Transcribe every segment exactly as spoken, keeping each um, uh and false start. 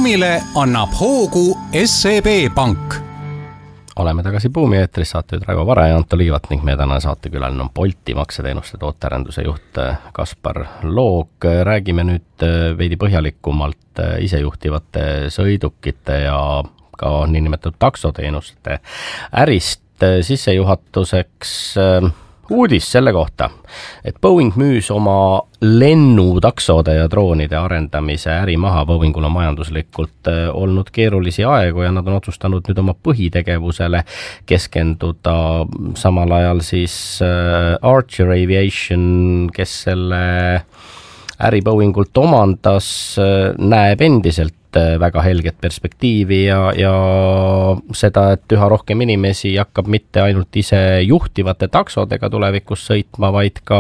buumile annab hoogu S E B Pank. Oleme tagasi Buumi eetris, saatejuht Raivo Vare ja Anto Liivat ning meie tänane saatekülaline on Bolti makseteenuste tootearenduse juht Kaspar Loog. Räägime nüüd veidi põhjalikumalt isejuhtivate sõidukite ja ka niinimetatud taksoteenuste ärist. Sissejuhatuseks uudis selle kohta, et Boeing müüs oma lennutaksode ja droonide arendamise äri maha. Boeingul on majanduslikult olnud keerulisi aegu ja nad on otsustanud nüüd oma põhitegevusele keskenduda. Samal ajal siis Archer Aviation, kes selle äri Boeingult omandas, näeb endiselt väga helget perspektiivi ja, ja seda, et üha rohkem inimesi hakkab mitte ainult ise juhtivate taksodega tulevikus sõitma, vaid ka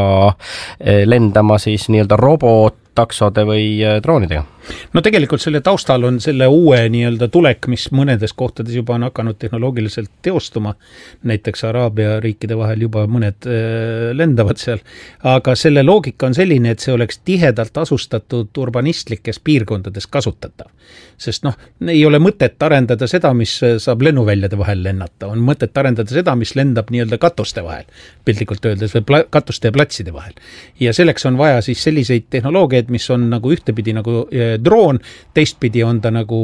lendama siis nii-öelda robottaksode või droonidega. No tegelikult selle taustal on selle uue nii-öelda tulek, mis mõnedes kohtades juba on hakanud tehnoloogiliselt teostuma, näiteks Araabia riikide vahel juba mõned lendavad seal, aga selle loogika on selline, et see oleks tihedalt asustatud urbanistlikes piirkondades kasutatav. Sest noh, ei ole mõtet arendada seda, mis saab lennuväljade vahel lennata, on mõtet arendada seda, mis lendab nii-öelda katuste vahel, piltlikult öeldes, või pla- katuste ja platside vahel. Ja selleks on vaja siis selliseid tehnoloogiaid, mis on nagu ühtepidi nagu droon, teistpidi on ta nagu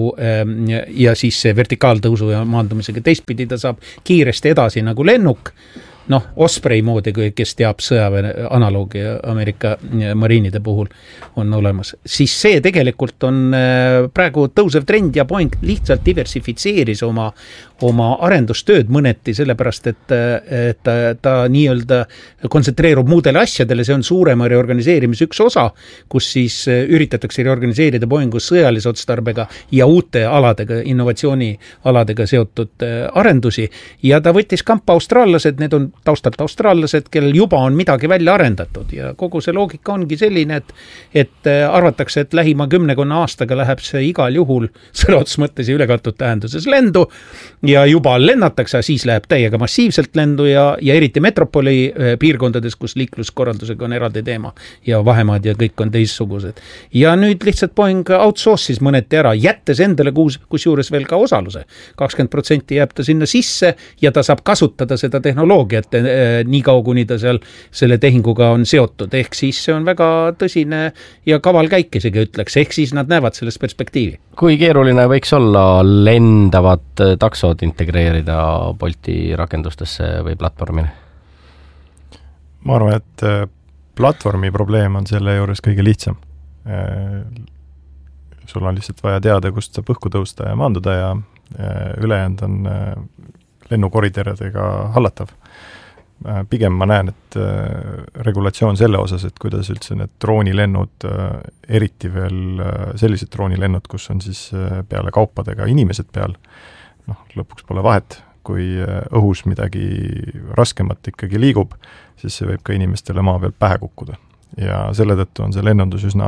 ja siis see vertikaaltõusu ja maandumisega, teistpidi ta saab kiiresti edasi nagu lennuk, noh, Osprey moodi, kes teab sõjaväe analoogi Ameerika mariinide puhul on olemas. Siis see tegelikult on praegu tõusev trend ja Boeing lihtsalt diversifitseeris oma, oma arendustööd mõneti, sellepärast, et, et ta, ta nii-öelda kontsentreerub muudele asjadele, see on suurema reorganiseerimise üks osa, kus siis üritatakse reorganiseerida Boeingu sõjalise otstarbega ja uute aladega, innovatsioonialadega seotud arendusi ja ta võttis kampa austraallased, need on taustalt austraallased, kellel juba on midagi välja arendatud ja kogu see loogika ongi selline, et, et arvatakse, et lähima kümnekonna aastaga läheb see igal juhul sõna otseses mõttes ja ülekatud tähenduses lendu ja juba lennatakse, siis läheb täiega massiivselt lendu ja, ja eriti metropoli piirkondades, kus liikluskorraldusega on eraldi teema ja vahemaad ja kõik on teissugused. Ja nüüd lihtsalt Boeing outsource'is mõneti ära, jättes endale kus, kus juures veel ka osaluse. kakskümmend protsenti jääb ta sinna sisse ja ta saab kasutada seda tehnoloogiat nii kaua, kuni ta seal selle tehinguga on seotud. Ehk siis see on väga tõsine ja kaval käik isegi ütleks. Ehk siis nad näevad sellest perspektiivi. Kui keeruline võiks olla lendavad taksod integreerida Bolti rakendustesse või platvormile? Ma arvan, et platvormi probleem on selle juures kõige lihtsam. Sul on lihtsalt vaja teada, kust saab õhku tõusta ja maanduda ja ülejäänud on lennukoridoridega hallatav. Pigem ma näen, et regulatsioon selle osas, et kuidas üldse need droonilennud, eriti veel sellised droonilennud, kus on siis peale kaupadega inimesed peal, noh, lõpuks pole vahet, kui õhus midagi raskemat ikkagi liigub, siis see võib ka inimestele maa peal pähe kukkuda. Ja selle tõttu on see lennundus üsna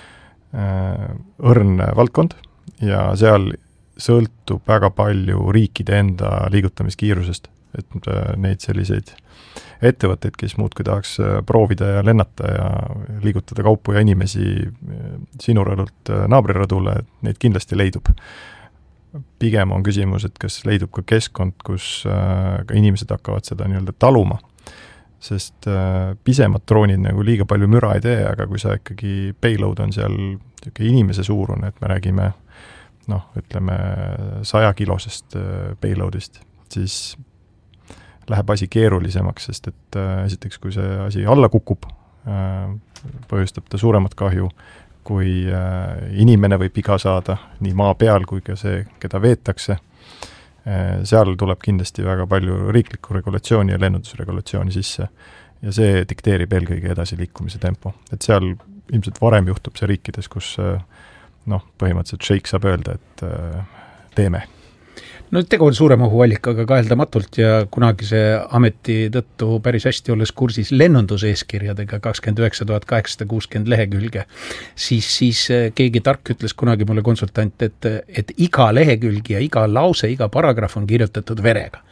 õrn valdkond ja seal sõltub väga palju riikide enda liigutamiskiirusest, et neid selliseid ettevõtteid, kes muudkui tahaks proovida ja lennata ja liigutada kaupu ja inimesi sinu rõdult naabrirõdule, neid kindlasti leidub. Pigem on küsimus, et kas leidub ka keskkond, kus ka inimesed hakkavad seda nii-öelda taluma, sest pisemad droonid nagu liiga palju müra ei tee, aga kui sa ikkagi payload on seal inimese suurune, et me räägime noh, ütleme saja kilosest payloadist, siis läheb asi keerulisemaks, sest et äh, esiteks, kui see asi alla kukub, äh, põhjustab ta suuremat kahju, kui äh, inimene võib viga saada nii maa peal kui ka see, keda veetakse. Äh, seal tuleb kindlasti väga palju riiklikku regulatsiooni ja lennundusregulatsiooni sisse ja see dikteerib eelkõige edasi liikumise tempo. Et seal ilmselt varem juhtub see riikides, kus äh, noh, põhimõtteliselt shake saab öelda, et äh, teeme. No tegu on suurema ohuallikaga kaheldamatult ja kunagi see ameti tõttu päris hästi olles kursis lennunduseeskirjadega kakskümmend üheksa tuhat kaheksasada kuuskümmend lehekülge, siis, siis keegi tark ütles kunagi mulle konsultant, et, et iga lehekülg ja iga lause, iga paragrahv on kirjutatud verega.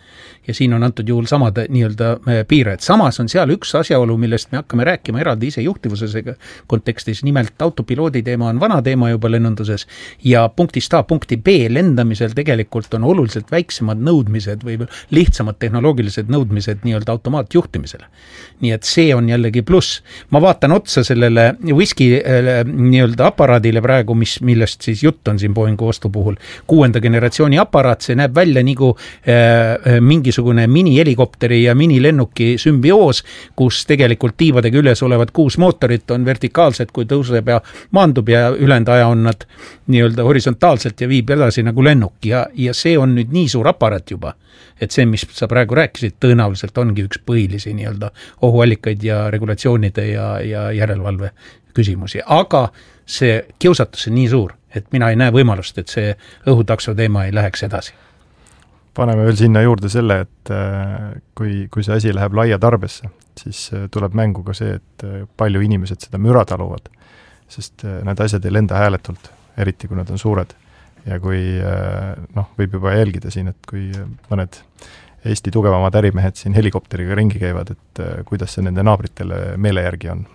ja siin on antud juhul samad nii-öelda piirajad. Samas on seal üks asjaolu, millest me hakkame rääkima eraldi ise juhtivusesega kontekstis, nimelt autopiloodi teema on vana teema juba lennunduses ja punktist A punkti B lendamisel tegelikult on oluliselt väiksemad nõudmised või lihtsamad tehnoloogilised nõudmised nii-öelda automaatjuhtimisele. Nii et see on jällegi pluss. Ma vaatan otsa sellele whisky nii-öelda aparaadile praegu, mis, millest siis jutt on siin Boeingu ostu puhul. Kuuenda generatsiooni aparaat, see näeb välja nagu äh, mingisugune mini-helikopteri ja mini-lennuki sümbioos, kus tegelikult tiivadega üles olevad kuus mootorit on vertikaalsed, kui tõuseb ja maandub ja ülejäänud aja on nad nii-öelda horisontaalselt ja viib edasi nagu lennuk ja, ja see on nüüd nii suur aparaat juba, et see, mis sa praegu rääkisid, tõenäoliselt ongi üks põhilisi nii-öelda ohuallikaid ja regulatsioonide ja, ja järelevalve küsimusi, aga see kiusatus on nii suur, et mina ei näe võimalust, et see õhutakso teema ei läheks edasi. Paneme veel sinna juurde selle, et kui, kui see asi läheb laia tarbesse, siis tuleb mängu ka see, et palju inimesed seda müra taluvad, sest need asjad ei lenda hääletult, eriti kui nad on suured. Ja kui noh, võib juba jälgida siin, et kui mõned Eesti tugevamad ärimehed siin helikopteriga ringi käivad, et kuidas see nende naabritele meele järgi on.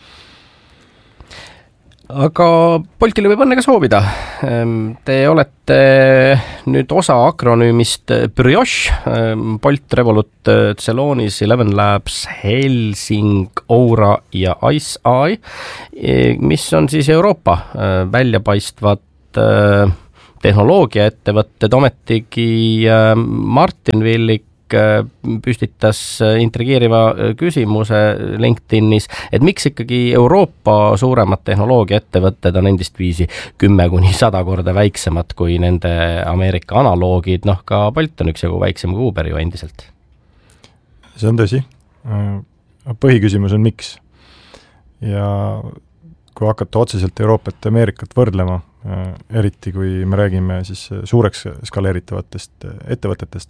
Aga Boltile võib õnne ka soovida. Te olete nüüd osa akronüümist Brioche, Bolt, Revolut, Celonis, Eleven Labs, Helsing, Aura ja Ice Eye, mis on siis Euroopa väljapaistvad tehnoloogiaettevõtted, ometigi Martin Villik püstitas intrigeeriva küsimuse LinkedInis, et miks ikkagi Euroopa suuremad tehnoloogiaettevõtted on endist viisi kümme kuni sada korda väiksemad kui nende Ameerika analoogid, noh ka Bolt on üks jagu väiksem kui Uber ju endiselt. See on tõsi. Põhiküsimus on miks. Ja kui hakata otseselt Euroopat ja Ameerikat võrdlema, eriti kui me räägime siis suureks skaleeritavatest ettevõtetest,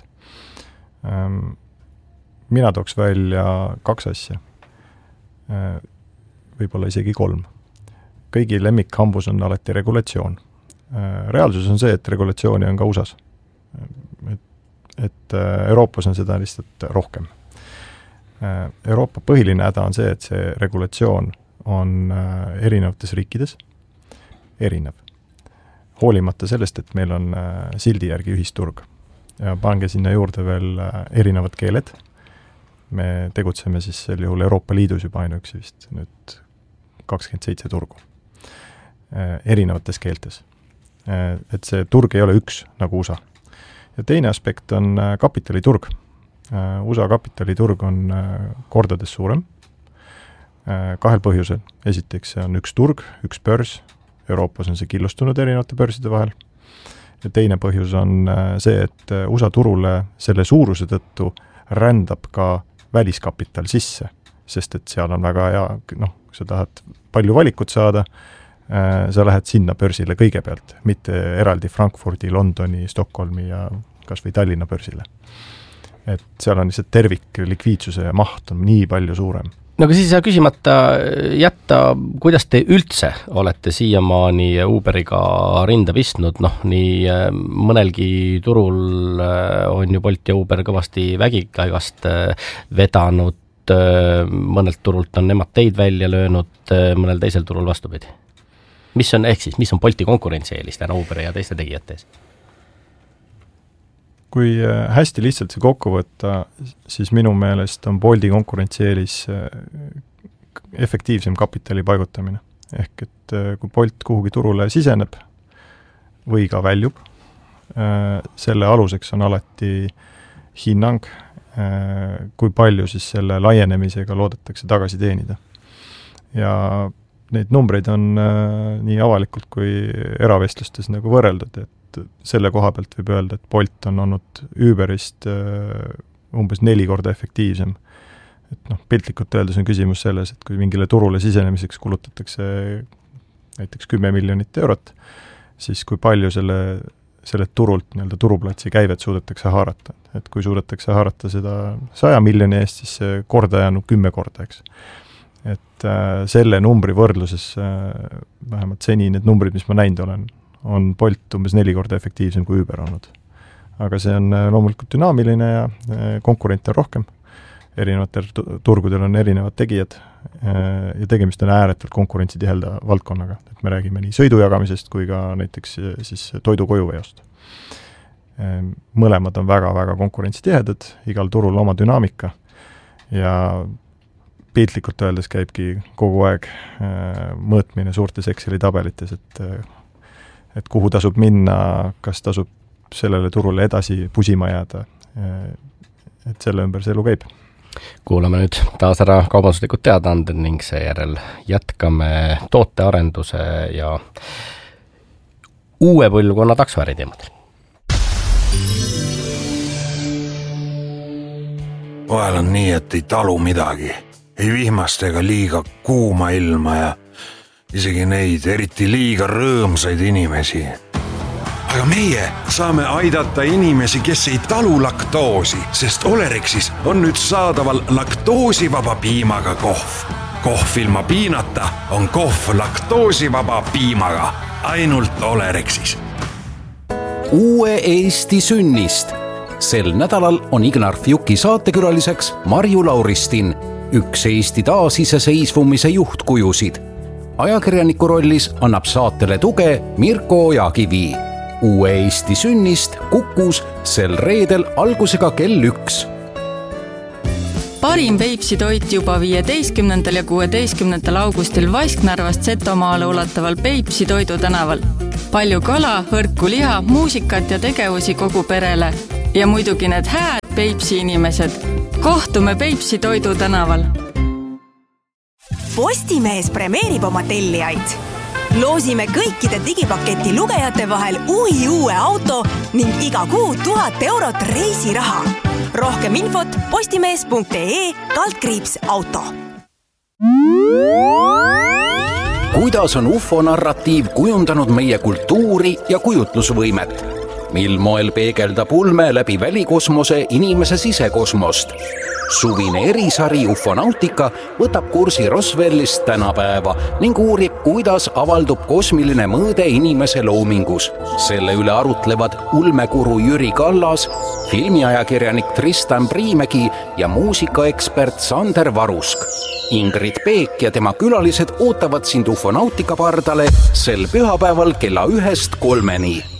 mina tooks välja kaks asja, võib-olla isegi kolm. Kõigi lemmikhambus on alati regulatsioon. Reaalsus on see, et regulatsiooni on ka U S A-s. Et, et Euroopas on seda lihtsalt rohkem. Euroopa põhiline häda on see, et see regulatsioon on erinevates riikides erinev. Hoolimata sellest, et meil on sildi järgi ühisturg. Ja pange sinna juurde veel erinevad keeled. Me tegutseme siis sel juhul Euroopa Liidus juba ainuüksi vist nüüd kakskümmend seitse turgu. Erinevates keeltes. Et see turg ei ole üks nagu U S A. Ja teine aspekt on kapitaliturg. U S A kapitaliturg on kordades suurem. Kahel põhjusel. Esiteks see on üks turg, üks börs. Euroopas on see killustunud erinevate börside vahel. Ja teine põhjus on see, et U S A turule selle suuruse tõttu rändab ka väliskapital sisse, sest et seal on väga hea, noh, kui sa tahad palju valikut saada, sa lähed sinna börsile kõigepealt, mitte eraldi Frankfurdi, Londoni, Stockholmi ja kas või Tallinna börsile. Et seal on lihtsalt tervik likviidsuse maht on nii palju suurem. No aga siis ei saa küsimata jätta, kuidas te üldse olete siiamaani Uberiga rinda pistnud, noh nii mõnelgi turul on ju Bolt ja Uber kõvasti vägikaigast vedanud, mõnelt turult on nemad teid välja löönud, mõnel teisel turul vastupidi. Mis on, ehk siis, mis on Bolti konkurentsieelis täna Uberi ja teiste tegijates? Kui hästi lihtsalt see kokku võtta, siis minu meelest on Bolti konkurentsieelis efektiivsem kapitali paigutamine. Ehk et kui Bolt kuhugi turule siseneb või ka väljub, selle aluseks on alati hinnang, kui palju siis selle laienemisega loodetakse tagasi teenida. Ja neid numbreid on nii avalikult kui eravestlustes nagu võrreldud, et selle koha pealt võib öelda, et Bolt on olnud Uberist umbes neli korda efektiivsem. Et noh, piltlikult öeldes on küsimus selles, et kui mingile turule sisenemiseks kulutatakse näiteks kümme miljonit eurot, siis kui palju selle, selle turult, nii-öelda turuplatsi käivet suudetakse haarata. Et kui suudetakse haarata seda saja miljoni eest, siis see kordaja on kümme korda, eks. Et äh, selle numbri võrdluses, äh, vähemalt seni need numbrid, mis ma näinud olen, on Bolt umbes neli korda efektiivsem kui Uber olnud. aga see on loomulikult dünaamiline ja konkurente on rohkem. Erinevatel turgudel on erinevad tegijad ja tegemist on ääretult konkurentsitihelda valdkonnaga. Et me räägime nii sõidu jagamisest kui ka näiteks siis toidu kojuveost. Mõlemad on väga-väga konkurentsitihedad, igal turul oma dünaamika ja piltlikult öeldes käibki kogu aeg mõõtmine suurtes Exceli tabelites, et, et kuhu tasub minna, kas tasub sellele turule edasi pusima jääda, et selle ümber see elu käib. Kuulame nüüd taas ära kaubanduslikud teadaanded ning seejärel jätkame tootearenduse ja uue põlvkonna taksoäri teemadel. Vahel on nii, et ei talu midagi, ei vihmast ega liiga kuuma ilma ja isegi neid eriti liiga rõõmsaid inimesi. Aga meie saame aidata inimesi, kes ei talu laktoosi, sest Olerexis on nüüd saadaval laktoosivaba piimaga kohv. Kohv ilma piinata on kohv laktoosivaba piimaga, ainult Olerexis. Uue Eesti sünnist. Sel nädalal on Ignar Fjuki saatekülaliseks Marju Lauristin, üks Eesti taasiseseisvumise juhtkujusid. Ajakirjaniku rollis annab saatele tuge Mirko Ojakivi. Uue Eesti sünnist Kukus sel reedel algusega kell üks. Parim Peipsi toit juba viieteistkümnendal ja kuueteistkümnendal augustil Vasknarvast Setomaale ulataval Peipsi toidu tänaval. Palju kala, hõrku liha, muusikat ja tegevusi kogu perele. Ja muidugi need hääd Peipsi inimesed. Kohtume Peipsi toidu tänaval. Postimees premeerib oma tellijaid. Loosime kõikide digipaketi lugejate vahel uhi uue auto ning iga kuu tuhat eurot reisiraha. Rohkem infot postimees punkt ee kaldkriips auto. Kuidas on U F O-narratiiv kujundanud meie kultuuri ja kujutlusvõimet? Mil moel peegeldab ulme läbi välikosmose inimese sisekosmost? Suvine erisari Ufonautika võtab kursi Roswellist tänapäeva ning uurib, kuidas avaldub kosmiline mõõde inimese loomingus. Selle üle arutlevad ulmekuru Jüri Kallas, filmiajakirjanik Tristan Priimägi ja muusikaekspert Sander Varusk. Ingrid Peek ja tema külalised ootavad sind Ufonautika pardale sel pühapäeval kella ühest kolmeni.